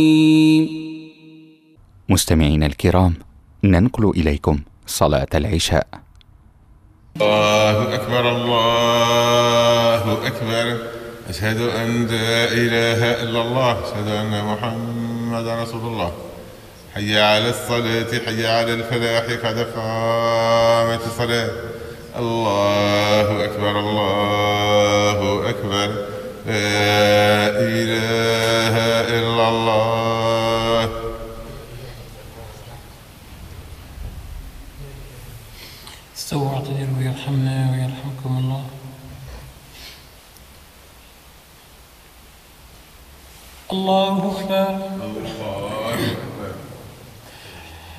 مستمعينا الكرام، ننقل إليكم صلاة العشاء. الله أكبر الله أكبر، أشهد أن لا إله إلا الله، أشهد أن محمدا رسول الله. حي على الصلاة، حي على الفلاح، قد قامت الصلاة. الله أكبر الله أكبر، لا إله إلا الله. استووا واعتدلوا يرحمنا ويرحمكم الله. الله أكبر.